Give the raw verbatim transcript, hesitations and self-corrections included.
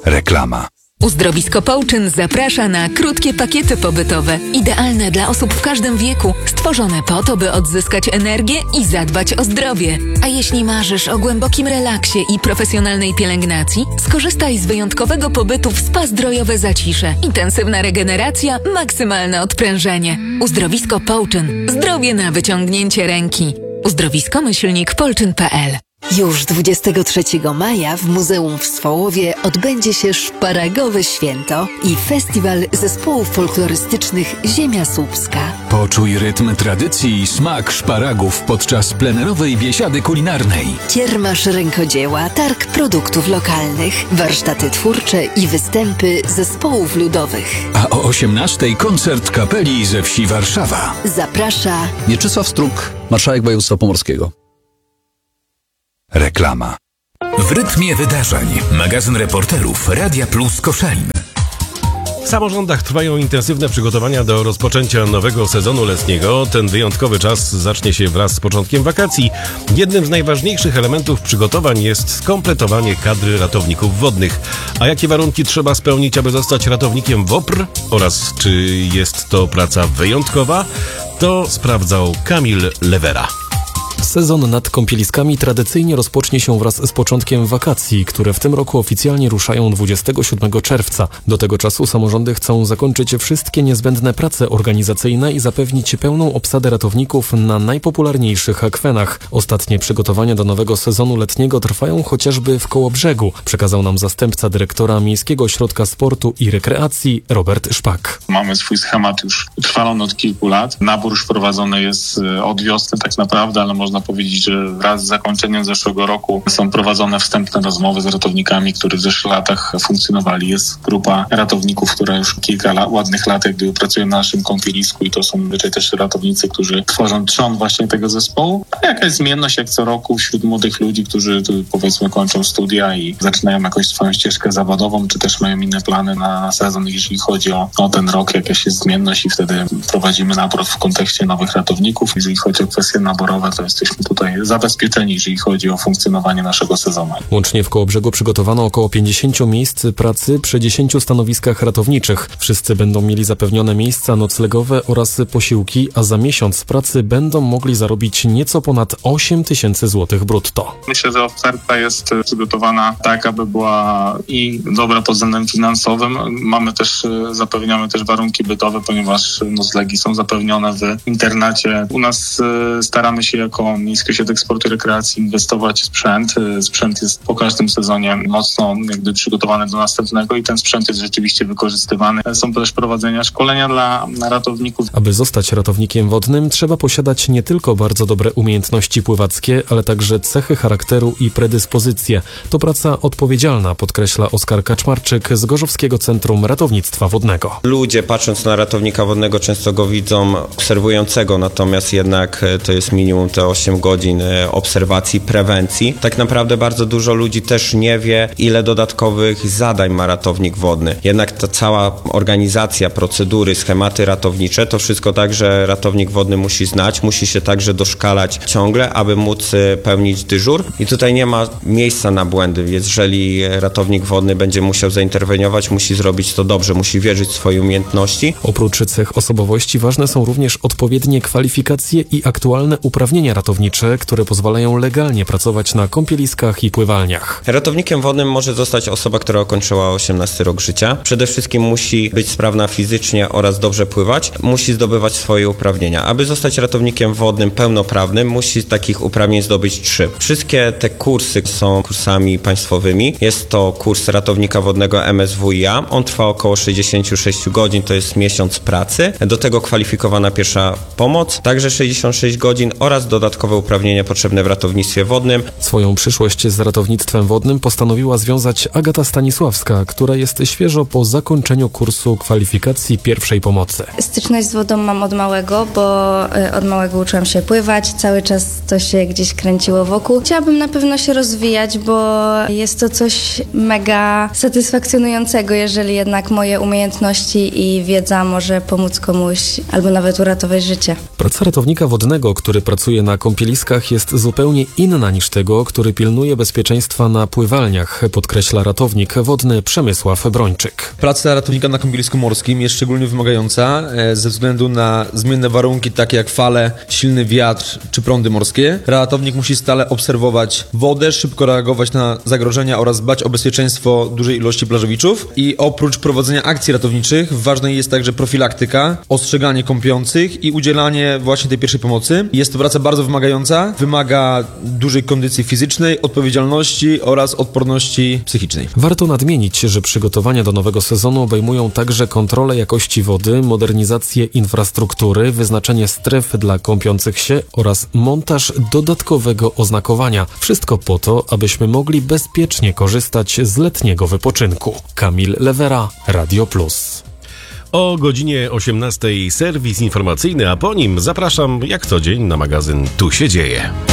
Reklama. Uzdrowisko Połczyn zaprasza na krótkie pakiety pobytowe. Idealne dla osób w każdym wieku. Stworzone po to, by odzyskać energię i zadbać o zdrowie. A jeśli marzysz o głębokim relaksie i profesjonalnej pielęgnacji, skorzystaj z wyjątkowego pobytu w spa zdrojowe Zacisze. Intensywna regeneracja, maksymalne odprężenie. Uzdrowisko Połczyn. Zdrowie na wyciągnięcie ręki. Uzdrowisko myślnik polczyn kropka p l. Już dwudziestego trzeciego maja w Muzeum w Swołowie odbędzie się Szparagowe Święto i festiwal zespołów folklorystycznych Ziemia Słupska. Poczuj rytm tradycji i smak szparagów podczas plenerowej biesiady kulinarnej. Kiermasz rękodzieła, targ produktów lokalnych, warsztaty twórcze i występy zespołów ludowych. A o osiemnastej koncert kapeli ze wsi Warszawa. Zaprasza Mieczysław Struk, marszałek województwa pomorskiego. Reklama. W rytmie wydarzeń. Magazyn reporterów Radia Plus Koszalin. W samorządach trwają intensywne przygotowania do rozpoczęcia nowego sezonu letniego. Ten wyjątkowy czas zacznie się wraz z początkiem wakacji. Jednym z najważniejszych elementów przygotowań jest skompletowanie kadry ratowników wodnych. A jakie warunki trzeba spełnić, aby zostać ratownikiem W O P R? Oraz czy jest to praca wyjątkowa? To sprawdzał Kamil Lewera. Sezon nad kąpieliskami tradycyjnie rozpocznie się wraz z początkiem wakacji, które w tym roku oficjalnie ruszają dwudziestego siódmego czerwca. Do tego czasu samorządy chcą zakończyć wszystkie niezbędne prace organizacyjne i zapewnić pełną obsadę ratowników na najpopularniejszych akwenach. Ostatnie przygotowania do nowego sezonu letniego trwają chociażby w Kołobrzegu, przekazał nam zastępca dyrektora Miejskiego Ośrodka Sportu i Rekreacji Robert Szpak. Mamy swój schemat już utrwalony od kilku lat. Nabór już prowadzony jest od wiosny tak naprawdę, ale można powiedzieć, że wraz z zakończeniem zeszłego roku są prowadzone wstępne rozmowy z ratownikami, którzy w zeszłych latach funkcjonowali. Jest grupa ratowników, która już kilka lat, ładnych lat jak gdyby pracuje na naszym kąpielisku i to są raczej też ratownicy, którzy tworzą trzon właśnie tego zespołu. A jakaś zmienność jak co roku wśród młodych ludzi, którzy tu, powiedzmy kończą studia i zaczynają jakąś swoją ścieżkę zawodową, czy też mają inne plany na sezon, jeżeli chodzi o, o ten rok, jakaś jest zmienność i wtedy prowadzimy nabór w kontekście nowych ratowników. Jeżeli chodzi o kwestie naborowe, to jesteśmy tutaj zabezpieczeni, jeżeli chodzi o funkcjonowanie naszego sezonu. Łącznie w Kołobrzegu przygotowano około pięćdziesiąt miejsc pracy przy dziesięciu stanowiskach ratowniczych. Wszyscy będą mieli zapewnione miejsca noclegowe oraz posiłki, a za miesiąc pracy będą mogli zarobić nieco ponad osiem tysięcy złotych brutto. Myślę, że oferta jest przygotowana tak, aby była i dobra pod względem finansowym. Mamy też, zapewniamy też warunki bytowe, ponieważ noclegi są zapewnione w internacie. U nas staramy się jako Miejski Ośrodek Sportu i Rekreacji inwestować w sprzęt. Sprzęt jest po każdym sezonie mocno jakby przygotowany do następnego i ten sprzęt jest rzeczywiście wykorzystywany. Są też prowadzenia szkolenia dla ratowników. Aby zostać ratownikiem wodnym, trzeba posiadać nie tylko bardzo dobre umiejętności pływackie, ale także cechy charakteru i predyspozycje. To praca odpowiedzialna, podkreśla Oskar Kaczmarczyk z Gorzowskiego Centrum Ratownictwa Wodnego. Ludzie patrząc na ratownika wodnego często go widzą obserwującego, natomiast jednak to jest minimum te osiem godzin obserwacji, prewencji. Tak naprawdę bardzo dużo ludzi też nie wie, ile dodatkowych zadań ma ratownik wodny. Jednak ta cała organizacja, procedury, schematy ratownicze, to wszystko także ratownik wodny musi znać, musi się także doszkalać ciągle, aby móc pełnić dyżur. I tutaj nie ma miejsca na błędy. Jeżeli ratownik wodny będzie musiał zainterweniować, musi zrobić to dobrze, musi wierzyć w swoje umiejętności. Oprócz cech osobowości ważne są również odpowiednie kwalifikacje i aktualne uprawnienia ratownicze, które pozwalają legalnie pracować na kąpieliskach i pływalniach. Ratownikiem wodnym może zostać osoba, która ukończyła osiemnasty rok życia. Przede wszystkim musi być sprawna fizycznie oraz dobrze pływać. Musi zdobywać swoje uprawnienia. Aby zostać ratownikiem wodnym pełnoprawnym, musi takich uprawnień zdobyć trzy. Wszystkie te kursy są kursami państwowymi. Jest to kurs ratownika wodnego M S W I A. On trwa około sześćdziesiąt sześć godzin, to jest miesiąc pracy. Do tego kwalifikowana pierwsza pomoc, także sześćdziesiąt sześć godzin oraz dodatkowe uprawnienia potrzebne w ratownictwie wodnym. Swoją przyszłość z ratownictwem wodnym postanowiła związać Agata Stanisławska, która jest świeżo po zakończeniu kursu kwalifikacji pierwszej pomocy. Styczność z wodą mam od małego, bo od małego uczyłam się pływać, cały czas to się gdzieś kręciło wokół. Chciałabym na pewno się rozwijać, bo jest to coś mega satysfakcjonującego, jeżeli jednak moje umiejętności i wiedza może pomóc komuś albo nawet uratować życie. Praca ratownika wodnego, który pracuje na kąpieliskach jest zupełnie inna niż tego, który pilnuje bezpieczeństwa na pływalniach, podkreśla ratownik wodny Przemysław Brończyk. Praca ratownika na kąpielisku morskim jest szczególnie wymagająca e, ze względu na zmienne warunki, takie jak fale, silny wiatr czy prądy morskie. Ratownik musi stale obserwować wodę, szybko reagować na zagrożenia oraz dbać o bezpieczeństwo dużej ilości plażowiczów. I oprócz prowadzenia akcji ratowniczych ważna jest także profilaktyka, ostrzeganie kąpiących i udzielanie właśnie tej pierwszej pomocy. Jest to praca bardzo wymagająca, wymaga dużej kondycji fizycznej, odpowiedzialności oraz odporności psychicznej. Warto nadmienić, że przygotowania do nowego sezonu obejmują także kontrolę jakości wody, modernizację infrastruktury, wyznaczenie stref dla kąpiących się oraz montaż dodatkowego oznakowania. Wszystko po to, abyśmy mogli bezpiecznie korzystać z letniego wypoczynku. Kamil Lewera, Radio Plus. O godzinie osiemnastej serwis informacyjny, a po nim zapraszam jak co dzień na magazyn Tu się dzieje.